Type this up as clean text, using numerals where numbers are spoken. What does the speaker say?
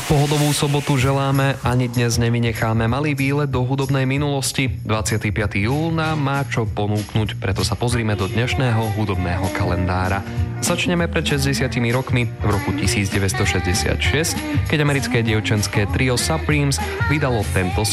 Pohodovú sobotu želáme, ani dnes nevynecháme malý výlet do hudobnej minulosti. 25. júl nám má čo ponúknuť, preto sa pozrime do dnešného hudobného kalendára. Začneme pred 60 rokmi, v roku 1966, keď americké dievčenské trio Supremes vydalo tento